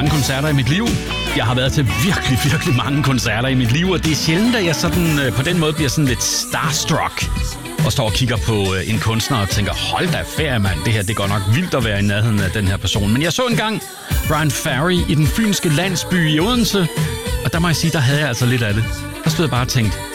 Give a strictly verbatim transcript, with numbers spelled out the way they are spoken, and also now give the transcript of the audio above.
mange koncerter i mit liv. Jeg har været til virkelig, virkelig mange koncerter i mit liv, og det er sjældent, at jeg sådan, øh, på den måde bliver sådan lidt starstruck og står og kigger på øh, en kunstner og tænker, hold da ferie, mand, det her det går nok vildt at være i nærheden af den her person. Men jeg så engang Brian Ferry i den fynske landsby i Odense, og der må jeg sige, der havde jeg altså lidt af det. Der stod jeg bare og tænkte,